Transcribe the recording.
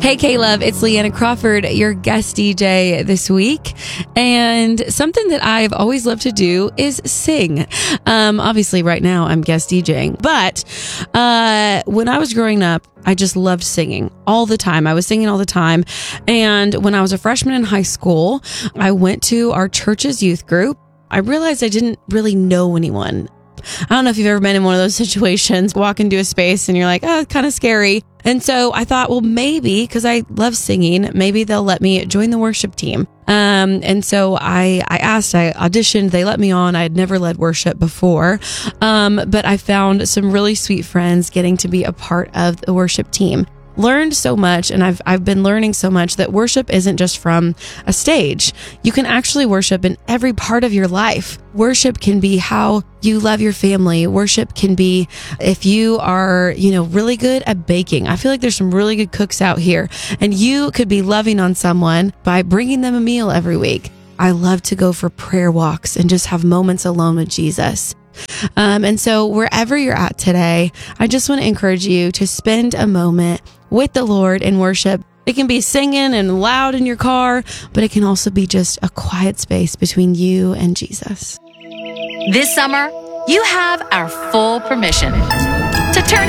Hey, K-Love, it's Leanna Crawford, your guest DJ this week. And something that I've always loved to do is sing. Obviously, right now I'm guest DJing. But when I was growing up, I just loved singing all the time. I was singing all the time. And when I was a freshman in high school, I went to our church's youth group. I realized I didn't really know anyone. I don't know if you've ever been in one of those situations, walk into a space and you're like, oh, it's kind of scary. And so I thought, well, maybe because I love singing, maybe they'll let me join the worship team. And so I asked, I auditioned, they let me on. I had never led worship before. But I found some really sweet friends getting to be a part of the worship team. Learned so much, and I've been learning so much that worship isn't just from a stage. You can actually worship in every part of your life. Worship can be how you love your family. Worship can be if you are, really good at baking. I feel like there's some really good cooks out here, and you could be loving on someone by bringing them a meal every week. I love to go for prayer walks and just have moments alone with Jesus. And so wherever you're at today, I just want to encourage you to spend a moment with the Lord in worship. It can be singing and loud in your car, but it can also be just a quiet space between you and Jesus. This summer, you have our full permission to turn